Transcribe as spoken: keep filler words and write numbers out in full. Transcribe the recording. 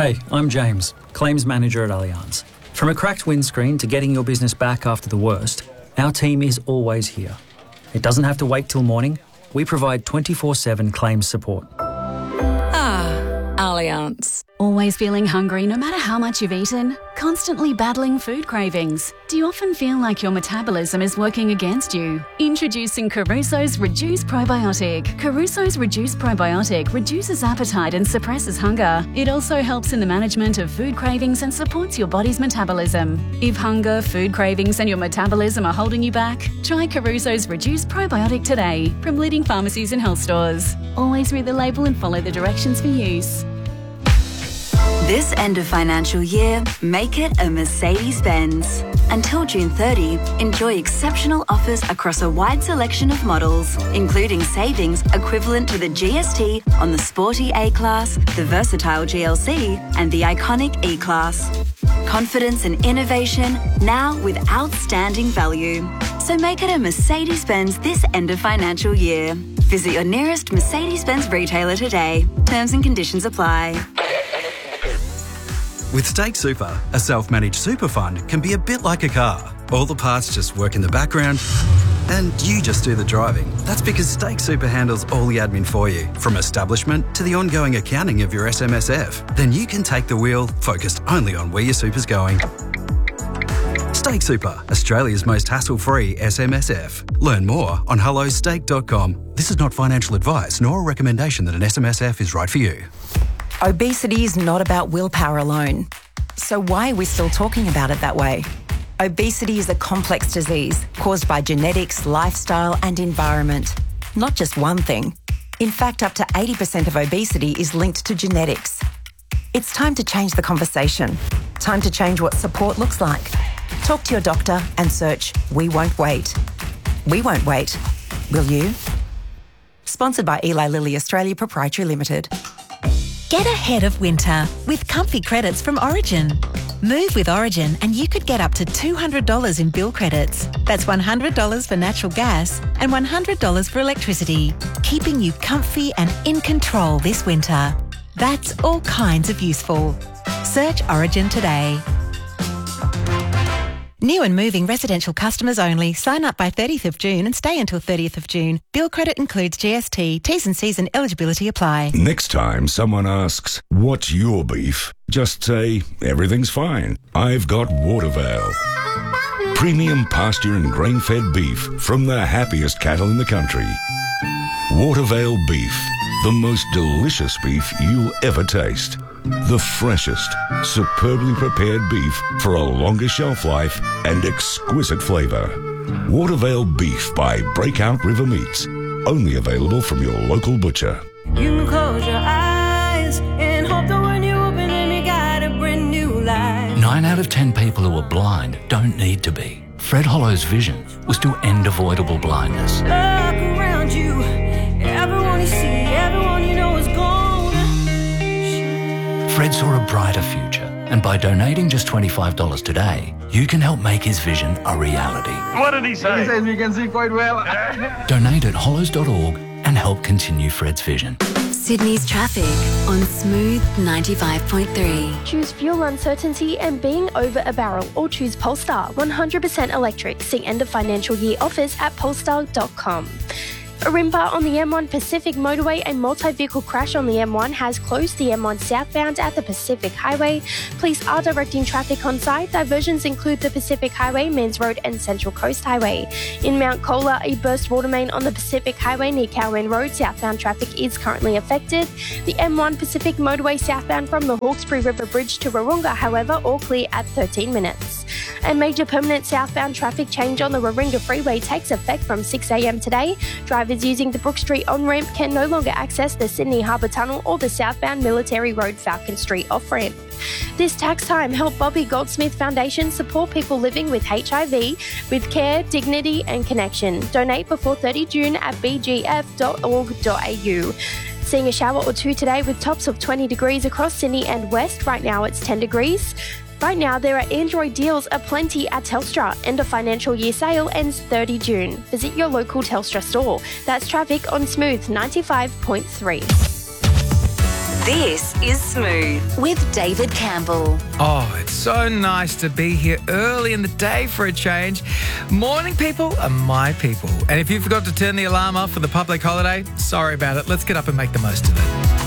Hey, I'm James, Claims Manager at Allianz. From a cracked windscreen to getting your business back after the worst, our team is always here. It doesn't have to wait till morning. We provide twenty-four seven claims support. Ah, Allianz. Always feeling hungry no matter how much you've eaten? Constantly battling food cravings? Do you often feel like your metabolism is working against you? Introducing Caruso's Reduce Probiotic. Caruso's Reduce Probiotic reduces appetite and suppresses hunger. It also helps in the management of food cravings and supports your body's metabolism. If hunger, food cravings and your metabolism are holding you back, try Caruso's Reduce Probiotic today from leading pharmacies and health stores. Always read the label and follow the directions for use. This end of financial year, make it a Mercedes-Benz. Until June thirtieth, enjoy exceptional offers across a wide selection of models, including savings equivalent to the G S T on the sporty A-Class, the versatile G L C, and the iconic E-Class. Confidence and innovation, now with outstanding value. So make it a Mercedes-Benz this end of financial year. Visit your nearest Mercedes-Benz retailer today. Terms and conditions apply. With Stake Super, a self-managed super fund can be a bit like a car. All the parts just work in the background and you just do the driving. That's because Stake Super handles all the admin for you, from establishment to the ongoing accounting of your S M S F. Then you can take the wheel, focused only on where your super's going. Stake Super, Australia's most hassle-free S M S F. Learn more on hello stake dot com. This is not financial advice nor a recommendation that an S M S F is right for you. Obesity is not about willpower alone. So why are we still talking about it that way? Obesity is a complex disease caused by genetics, lifestyle and environment. Not just one thing. In fact, up to eighty percent of obesity is linked to genetics. It's time to change the conversation. Time to change what support looks like. Talk to your doctor and search We Won't Wait. We won't wait. Will you? Sponsored by Eli Lilly Australia Proprietary Limited. Get ahead of winter with comfy credits from Origin. Move with Origin and you could get up to two hundred dollars in bill credits. That's one hundred dollars for natural gas and one hundred dollars for electricity, keeping you comfy and in control this winter. That's all kinds of useful. Search Origin today. New and moving residential customers only. Sign up by thirtieth of June and stay until thirtieth of June. Bill credit includes G S T. T's and C's and eligibility apply. Next time someone asks, what's your beef? Just say, everything's fine. I've got Watervale. Premium pasture and grain-fed beef from the happiest cattle in the country. Watervale beef. The most delicious beef you'll ever taste. The freshest, superbly prepared beef for a longer shelf life and exquisite flavour. Watervale beef by Breakout River Meats. Only available from your local butcher. You can close your eyes and hope that when you open them you got a brand new life. Nine out of ten people who are blind don't need to be. Fred Hollow's vision was to end avoidable blindness. Look around you, everyone you see, everyone you know is gone. Fred saw a brighter future, and by donating just twenty-five dollars today, you can help make his vision a reality. What did he say? He says we can see quite well. Donate at hollows dot org and help continue Fred's vision. Sydney's traffic on Smooth ninety-five point three. Choose fuel uncertainty and being over a barrel, or choose Polestar one hundred percent electric. See end of financial year offers at polestar dot com. A rimper on the M one Pacific Motorway and multi-vehicle crash on the M one has closed the M one southbound at the Pacific Highway. Police are directing traffic on site. Diversions include the Pacific Highway, Means Road and Central Coast Highway. In Mount Colah, a burst water main on the Pacific Highway near Cowan Road. Southbound traffic is currently affected. The M one Pacific Motorway southbound from the Hawkesbury River Bridge to Warringah, however, all clear at thirteen minutes. A major permanent southbound traffic change on the Warringah Freeway takes effect from six a m today. Drivers using the Brook Street on-ramp can no longer access the Sydney Harbour Tunnel or the southbound Military Road Falcon Street off-ramp. This tax time, help Bobby Goldsmith Foundation support people living with H I V with care, dignity and connection. Donate before thirtieth of June at b g f dot org dot a u. Seeing a shower or two today with tops of twenty degrees across Sydney and West. Right now it's ten degrees. Right now, there are Android deals aplenty at Telstra. End of financial year sale ends thirtieth of June. Visit your local Telstra store. That's traffic on Smooth ninety-five point three. This is Smooth with David Campbell. Oh, it's so nice to be here early in the day for a change. Morning people are my people. And if you forgot to turn the alarm off for the public holiday, sorry about it. Let's get up and make the most of it.